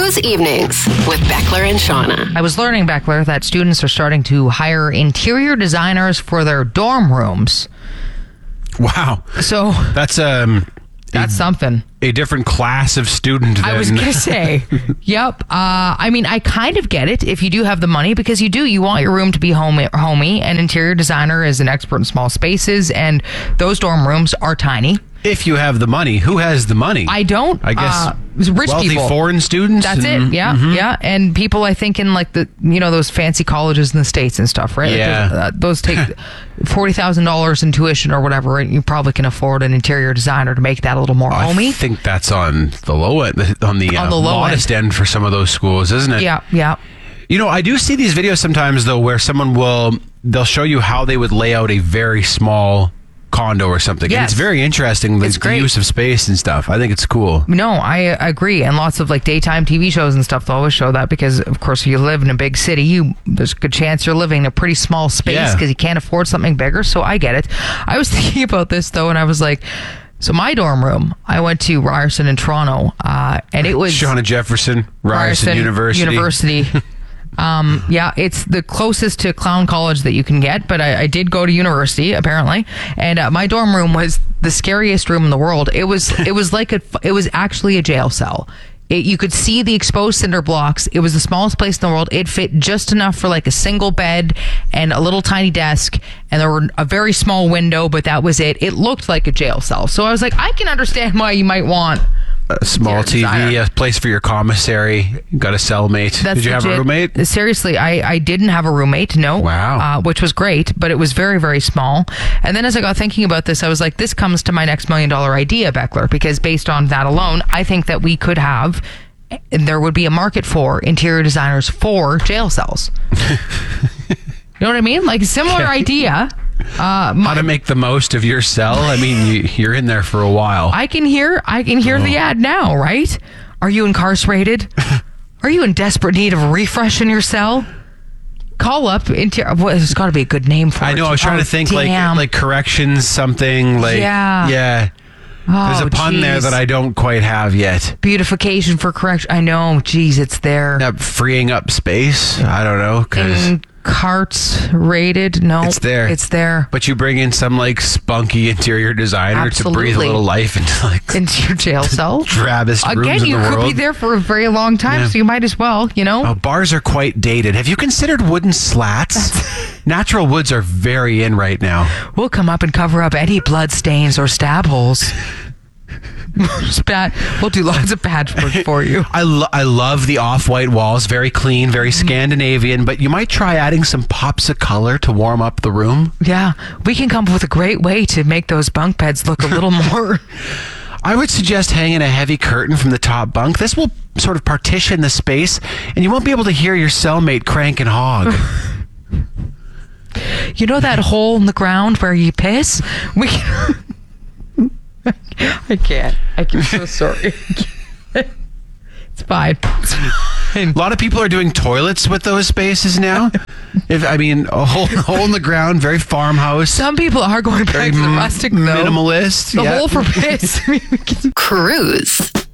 Cruise Evenings with Beckler and Shauna. I was learning, Beckler, that students are starting to hire interior designers for their dorm rooms. Wow. So That's something. a different class of student than... I was going to say, yep. I mean, I kind of get it if you do have the money, because you want your room to be homey. An interior designer is an expert in small spaces, and those dorm rooms are tiny. If you have the money. Who has the money? I don't. I guess rich wealthy people. foreign students. That's it. Yeah, yeah. And people, I think, in like those fancy colleges in the States and stuff, right? Yeah. Like those take $40,000 in tuition or whatever, and you probably can afford an interior designer to make that a little more homey. I think that's on the low end, on the low modest end for some of those schools, isn't it? Yeah, yeah. You know, I do see these videos sometimes, though, where they'll show you how they would lay out a very small condo or something. Yes. And it's very interesting, It's the great. use of space and stuff. I think it's cool. No, I agree. And lots of like daytime TV shows and stuff, they'll always show that, because of course if you live in a big city, there's a good chance you're living in a pretty small space because you can't afford something bigger. So I get it. I was thinking about this though, and I was like, so my dorm room, I went to Ryerson in Toronto, and it was Shauna Jefferson, Ryerson University. Yeah, it's the closest to Clown College that you can get, but I did go to university apparently, and my dorm room was the scariest room in the world. It was actually a jail cell. You could see the exposed cinder blocks. It was the smallest place in the world. It fit just enough for like a single bed and a little tiny desk, and there were a very small window, but that was it. It looked like a jail cell. So I was like, I can understand why you might want A small TV, a place for your commissary. You got a cellmate. Did you have a roommate? Seriously, I didn't have a roommate, no. Wow. Which was great, but it was very, very small. And then as I got thinking about this, I was like, this comes to my next $1 million idea, Beckler, because based on that alone, I think that we could have, there would be a market for interior designers for jail cells. You know what I mean? Like a similar idea. How to make the most of your cell? I mean, you're in there for a while. I can hear the ad now, right? Are you incarcerated? Are you in desperate need of a refresh in your cell? Call up. There's got to be a good name for it. I know. I was trying to think like corrections, something like yeah. There's a pun there that I don't quite have yet. Beautification for correction. I know. Geez, it's there. Freeing up space. I don't know. Incarcerated. No, it's there. It's there. But you bring in some like spunky interior designer to breathe a little life into your jail cell. Drabbest rooms in the world. Again, you could be there for a very long time, so you might as well, bars are quite dated. Have you considered wooden slats? Natural woods are very in right now. We'll come up and cover up any blood stains or stab holes. We'll do lots of patchwork for you. I love the off-white walls. Very clean, very Scandinavian. But you might try adding some pops of color to warm up the room. Yeah, we can come up with a great way to make those bunk beds look a little more... I would suggest hanging a heavy curtain from the top bunk. This will sort of partition the space, and you won't be able to hear your cellmate crank and hog. You know that hole in the ground where you piss? I can't. I'm so sorry. It's fine. A lot of people are doing toilets with those spaces now. A hole in the ground, very farmhouse. Some people are going back to the rustic, though. Minimalist. The hole for piss. Cruise.